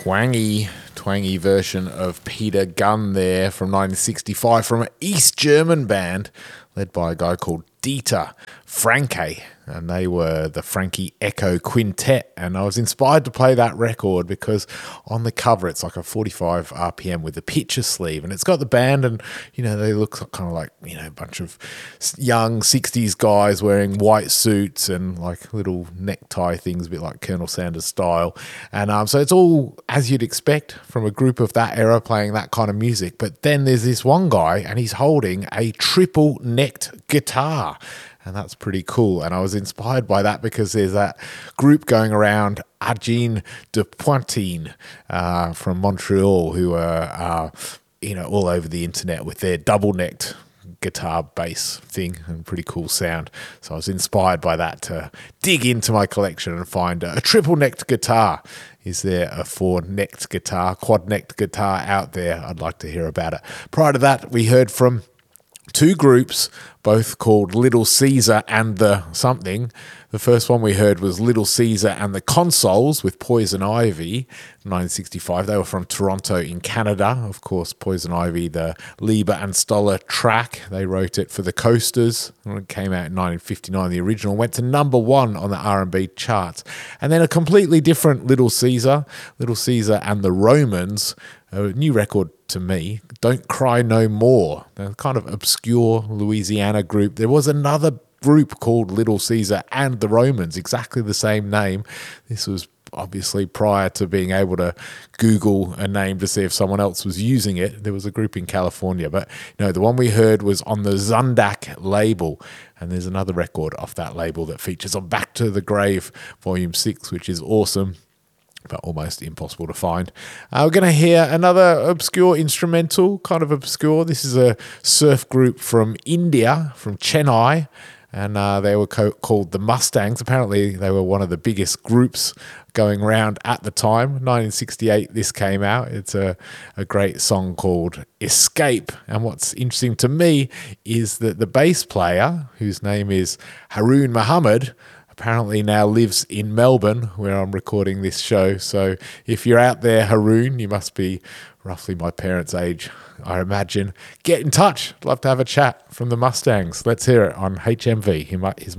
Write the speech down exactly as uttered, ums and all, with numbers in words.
twangy, twangy version of Peter Gunn there from nineteen sixty-five from an East German band led by a guy called Dieter Franke, and they were the Frankie Echo Quintet. And I was inspired to play that record because on the cover it's like a forty-five R P M with a picture sleeve, and it's got the band, and you know they look kind of like, you know, a bunch of young sixties guys wearing white suits and like little necktie things, a bit like Colonel Sanders style. And um, so it's all as you'd expect from a group of that era playing that kind of music. But then there's this one guy, and he's holding a triple necked guitar. And that's pretty cool. And I was inspired by that because there's that group going around, Agin de Pointine uh, from Montreal, who are, uh, you know, all over the internet with their double-necked guitar bass thing, and pretty cool sound. So I was inspired by that to dig into my collection and find a, a triple-necked guitar. Is there a four-necked guitar, quad-necked guitar out there? I'd like to hear about it. Prior to that, we heard from two groups, both called Little Caesar and the something. The first one we heard was Little Caesar and the Consoles with Poison Ivy, nineteen sixty-five. They were from Toronto in Canada. Of course, Poison Ivy, the Lieber and Stoller track. They wrote it for the Coasters. It came out in nineteen fifty-nine. The original went to number one on the R and B charts. And then a completely different Little Caesar, Little Caesar and the Romans, a new record to me, Don't Cry No More. They're kind of obscure Louisiana group. There was another group called Little Caesar and the Romans, exactly the same name. This was obviously prior to being able to Google a name to see if someone else was using it. There was a group in California, but you know, the one we heard was on the Zundak label, and there's another record off that label that features on Back to the Grave Volume six, which is awesome, but almost impossible to find. Uh, we're going to hear another obscure instrumental, kind of obscure. This is a surf group from India, from Chennai, and uh, they were co- called the Mustangs. Apparently, they were one of the biggest groups going around at the time. nineteen sixty-eight, this came out. It's a, a great song called Escape. And what's interesting to me is that the bass player, whose name is Haroon Mohammed, apparently now lives in Melbourne, where I'm recording this show. So if you're out there, Haroon, you must be roughly my parents' age, I imagine. Get in touch. I'd love to have a chat from the Mustangs. Let's hear it on H M V. His